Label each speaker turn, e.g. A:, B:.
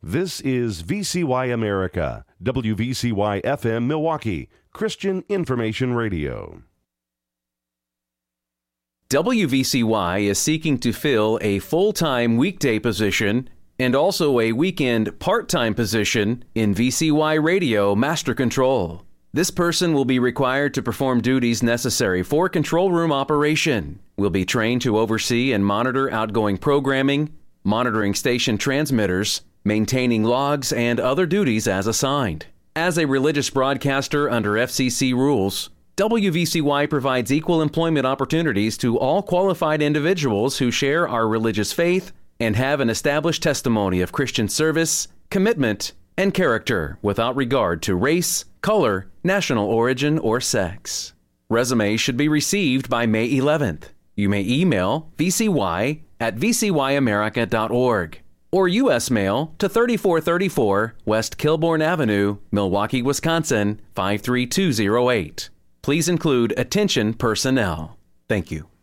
A: This is VCY America, WVCY FM Milwaukee, Christian Information Radio.
B: WVCY is seeking to fill a full-time weekday position and also a weekend part-time position in VCY Radio Master Control. This person will be required to perform duties necessary for control room operation, will be trained to oversee and monitor outgoing programming, monitoring station transmitters, maintaining logs, and other duties as assigned. As a religious broadcaster under FCC rules, WVCY provides equal employment opportunities to all qualified individuals who share our religious faith and have an established testimony of Christian service, commitment, and character without regard to race, color, national origin, or sex. Resumes should be received by May 11th. You may email vcy@vcyamerica.org or U.S. mail to 3434 West Kilbourne Avenue, Milwaukee, Wisconsin, 53208. Please include attention personnel. Thank you.